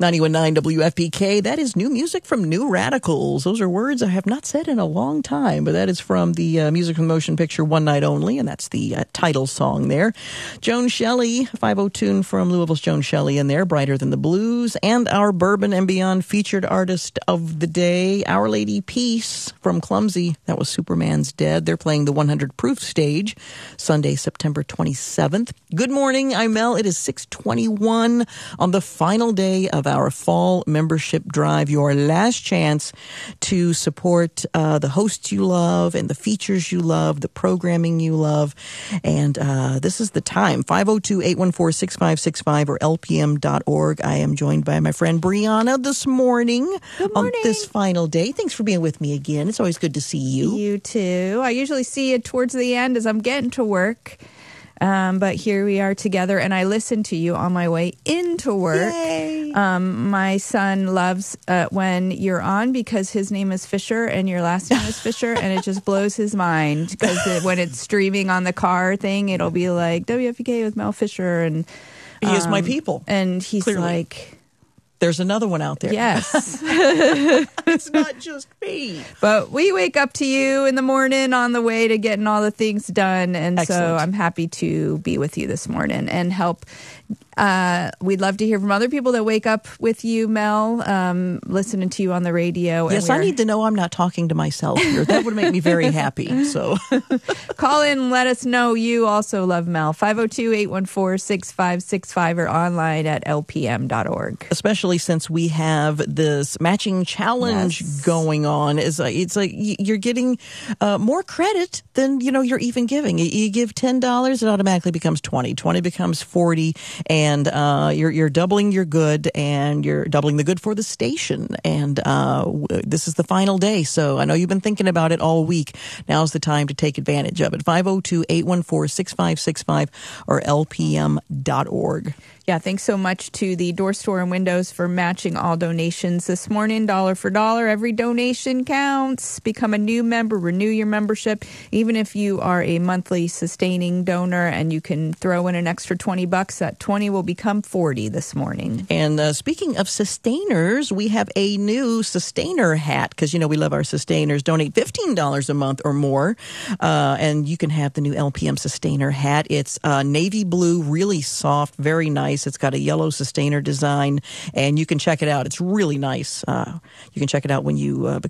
91.9 WFPK, that is new music from New Radicals. Those are words I have not said in a long time, but that is from the Music from Motion picture One Night Only, and that's the title song there. Joan Shelley, 5/0 tune from Louisville's Joan Shelley in there, Brighter Than the Blues, and our Bourbon and Beyond featured artist of the day, Our Lady Peace from Clumsy. That was Superman's Dead. They're playing the 100 Proof stage Sunday, September 27th. Good morning, I'm Mel. It is 6:21 on the final day of our fall membership drive, your last chance to support the hosts you love and the features you love, the programming you love. And this is the time, 502-814-6565 or lpm.org. I am joined by my friend Brianna this morning. Good morning. On this final day. Thanks for being with me again. It's always good to see you. You too. I usually see you towards the end as I'm getting to work. But here we are together, and I listen to you on my way into work. Yay. My son loves when you're on because his name is Fisher and your last name is Fisher, and it just blows his mind because when it's streaming on the car thing, it'll be like WFPK with Mel Fisher, and He is my people. And he's Clearly. Like, there's another one out there. yes. It's not just me. But we wake up to you in the morning on the way to getting all the things done. And Excellent. So I'm happy to be with you this morning and help. We'd love to hear from other people that wake up with you, Mel, listening to you on the radio. Yes, I need to know I'm not talking to myself here. That would make me very happy. So call in and let us know you also love Mel. 502-814-6565 or online at lpm.org. especially since we have this matching challenge going on, it's like you're getting more credit than you're even giving. You give $10, it automatically becomes 20. 20 becomes 40, and you're doubling your good, and you're doubling the good for the station. And this is the final day, so I know you've been thinking about it all week. Now's the time to take advantage of it. 502-814-6565 or lpm.org. Yeah, thanks so much to the Door Store and Windows for matching all donations this morning, dollar for dollar. Every donation counts. Become a new member, renew your membership, even if you are a monthly sustaining donor, and you can throw in an extra $20. That 20 will become 40 this morning. And speaking of sustainers, we have a new sustainer hat because, we love our sustainers. Donate $15 a month or more, and you can have the new LPM sustainer hat. It's navy blue, really soft, very nice. It's got a yellow sustainer design, and you can check it out. It's really nice. You can check it out when you